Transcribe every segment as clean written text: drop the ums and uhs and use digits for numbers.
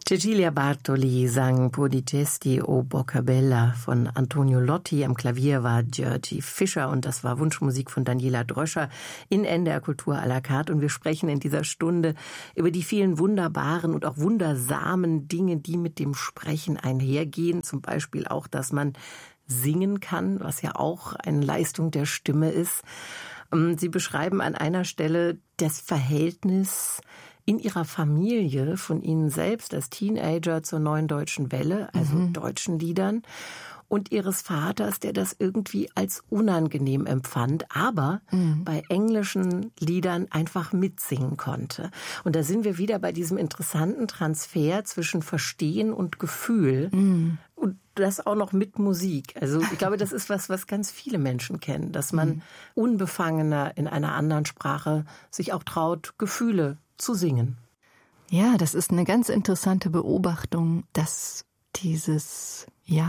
Cecilia Bartoli sang Por di gesti o bocca bella von Antonio Lotti. Am Klavier war György Fischer und das war Wunschmusik von Daniela Dröscher in NDR Kultur à la carte. Und wir sprechen in dieser Stunde über die vielen wunderbaren und auch wundersamen Dinge, die mit dem Sprechen einhergehen. Zum Beispiel auch, dass man singen kann, was ja auch eine Leistung der Stimme ist. Sie beschreiben an einer Stelle das Verhältnis in ihrer Familie von Ihnen selbst als Teenager zur Neuen Deutschen Welle, also deutschen Liedern, und Ihres Vaters, der das irgendwie als unangenehm empfand, aber bei englischen Liedern einfach mitsingen konnte. Und da sind wir wieder bei diesem interessanten Transfer zwischen Verstehen und Gefühl. Und das auch noch mit Musik. Also ich glaube, das ist was ganz viele Menschen kennen, dass man unbefangener in einer anderen Sprache sich auch traut, Gefühle zu singen. Ja, das ist eine ganz interessante Beobachtung, dass dieses,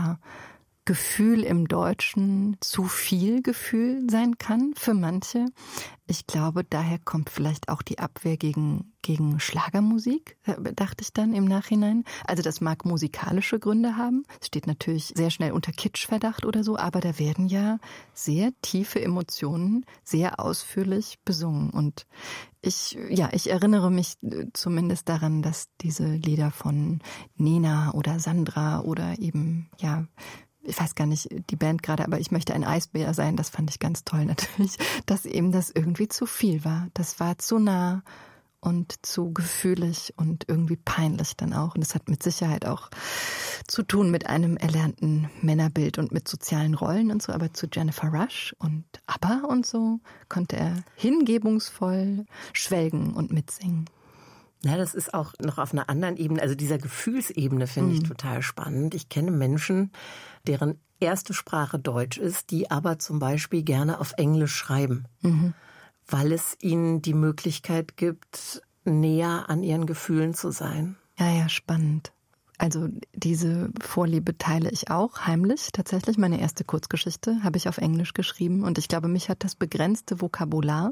Gefühl im Deutschen zu viel Gefühl sein kann für manche. Ich glaube, daher kommt vielleicht auch die Abwehr gegen Schlagermusik, dachte ich dann im Nachhinein. Also das mag musikalische Gründe haben. Es steht natürlich sehr schnell unter Kitschverdacht oder so, aber da werden ja sehr tiefe Emotionen sehr ausführlich besungen. Und ich erinnere mich zumindest daran, dass diese Lieder von Nena oder Sandra oder eben, ich weiß gar nicht, die Band gerade, aber ich möchte ein Eisbär sein, das fand ich ganz toll natürlich, dass eben das irgendwie zu viel war. Das war zu nah und zu gefühlig und irgendwie peinlich dann auch. Und das hat mit Sicherheit auch zu tun mit einem erlernten Männerbild und mit sozialen Rollen und so. Aber zu Jennifer Rush und ABBA und so konnte er hingebungsvoll schwelgen und mitsingen. Ja, das ist auch noch auf einer anderen Ebene, also dieser Gefühlsebene finde ich total spannend. Ich kenne Menschen, deren erste Sprache Deutsch ist, die aber zum Beispiel gerne auf Englisch schreiben, weil es ihnen die Möglichkeit gibt, näher an ihren Gefühlen zu sein. Ja, spannend. Also diese Vorliebe teile ich auch heimlich. Tatsächlich, meine erste Kurzgeschichte habe ich auf Englisch geschrieben und ich glaube, mich hat das begrenzte Vokabular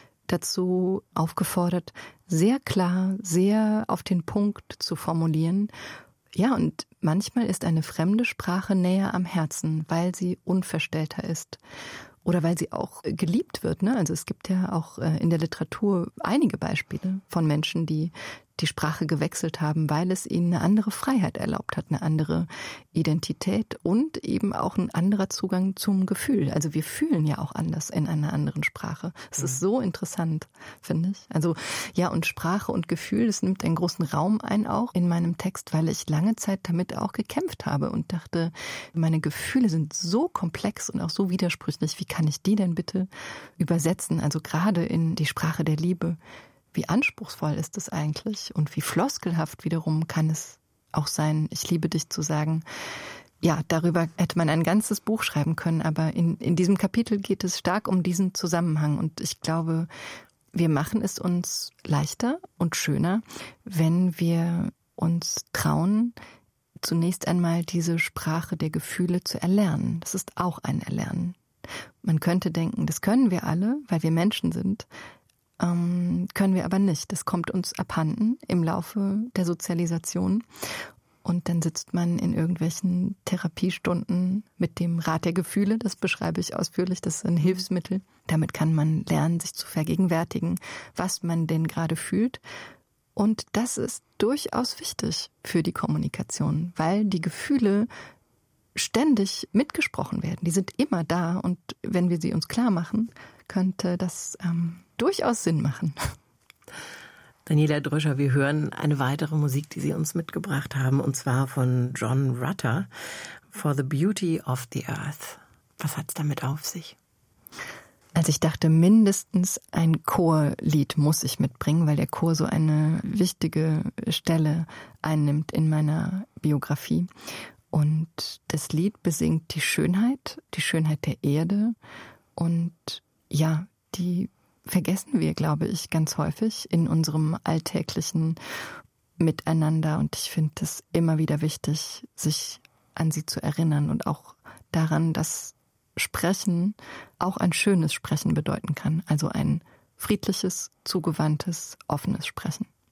dazu aufgefordert, sehr klar, sehr auf den Punkt zu formulieren. Ja, und manchmal ist eine fremde Sprache näher am Herzen, weil sie unverstellter ist. Oder weil sie auch geliebt wird, ne? Also es gibt ja auch in der Literatur einige Beispiele von Menschen, die die Sprache gewechselt haben, weil es ihnen eine andere Freiheit erlaubt hat, eine andere Identität und eben auch ein anderer Zugang zum Gefühl. Also wir fühlen ja auch anders in einer anderen Sprache. Es ist so interessant, finde ich. Also ja, und Sprache und Gefühl, das nimmt einen großen Raum ein auch in meinem Text, weil ich lange Zeit damit auch gekämpft habe und dachte, meine Gefühle sind so komplex und auch so widersprüchlich. Wie kann ich die denn bitte übersetzen? Also gerade in die Sprache der Liebe. Wie anspruchsvoll ist es eigentlich und wie floskelhaft wiederum kann es auch sein, ich liebe dich zu sagen. Ja, darüber hätte man ein ganzes Buch schreiben können, aber in diesem Kapitel geht es stark um diesen Zusammenhang und ich glaube, wir machen es uns leichter und schöner, wenn wir uns trauen, zunächst einmal diese Sprache der Gefühle zu erlernen. Das ist auch ein Erlernen. Man könnte denken, das können wir alle, weil wir Menschen sind. Können wir aber nicht. Das kommt uns abhanden im Laufe der Sozialisation. Und dann sitzt man in irgendwelchen Therapiestunden mit dem Rat der Gefühle. Das beschreibe ich ausführlich. Das ist ein Hilfsmittel. Damit kann man lernen, sich zu vergegenwärtigen, was man denn gerade fühlt. Und das ist durchaus wichtig für die Kommunikation, weil die Gefühle ständig mitgesprochen werden. Die sind immer da. Und wenn wir sie uns klar machen, könnte das durchaus Sinn machen. Daniela Dröscher, wir hören eine weitere Musik, die Sie uns mitgebracht haben, und zwar von John Rutter, For the Beauty of the Earth. Was hat's damit auf sich? Also ich dachte, mindestens ein Chorlied muss ich mitbringen, weil der Chor so eine wichtige Stelle einnimmt in meiner Biografie. Und das Lied besingt die Schönheit der Erde und ja, die vergessen wir, glaube ich, ganz häufig in unserem alltäglichen Miteinander. Und ich finde es immer wieder wichtig, sich an sie zu erinnern und auch daran, dass Sprechen auch ein schönes Sprechen bedeuten kann. Also ein friedliches, zugewandtes, offenes Sprechen.